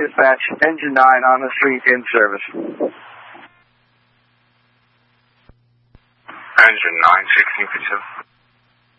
dispatch, engine 9 on the street in service. Engine 9, 1657.